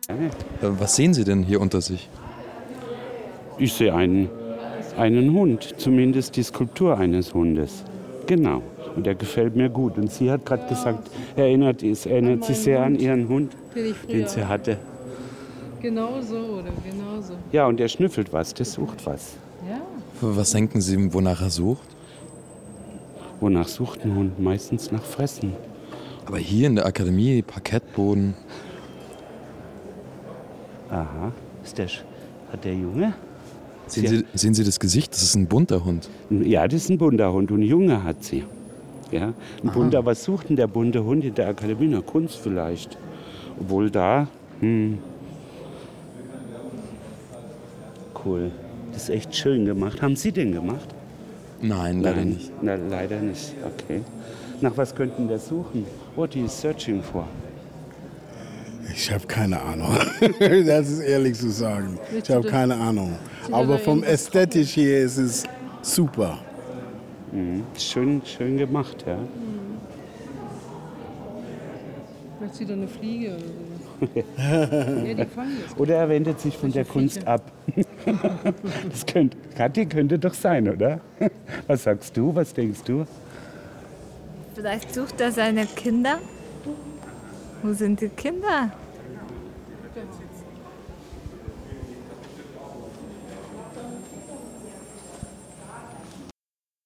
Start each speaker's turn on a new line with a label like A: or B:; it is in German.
A: Was sehen Sie denn hier unter sich?
B: Ich sehe einen Hund, zumindest die Skulptur eines Hundes. Genau. Und der gefällt mir gut. Und sie hat gerade gesagt, erinnert sich sehr an ihren Hund, den sie hatte.
C: Genau so, oder genau so.
B: Ja, und der schnüffelt was, der sucht was.
C: Ja.
A: Was denken Sie, wonach er sucht?
B: Wonach sucht ein Hund? Meistens nach Fressen.
A: Aber hier in der Akademie, Parkettboden.
B: Aha. Hat der Junge?
A: Sehen Sie das Gesicht? Das ist ein bunter Hund.
B: Ja, das ist ein bunter Hund und ein Junge hat sie. Ja, ein bunter, was sucht denn der bunte Hund in der Akademie? Na, Kunst vielleicht. Obwohl da, cool. Das ist echt schön gemacht. Haben Sie den gemacht?
A: Nein, leider nicht.
B: Na, leider nicht. Okay. Nach was könnten wir suchen? What are you searching for?
D: Ich habe keine Ahnung. Das ist ehrlich zu sagen. Ich habe keine Ahnung. Aber vom Ästhetisch hier ist es super.
B: Schön gemacht, ja.
C: Vielleicht sieht er eine Fliege oder so. Ja, die fangen das.
B: Oder er wendet sich von der Kunst ab. Kathi könnte doch sein, oder? Was sagst du? Was denkst du?
E: Vielleicht sucht er seine Kinder. Wo sind die Kinder?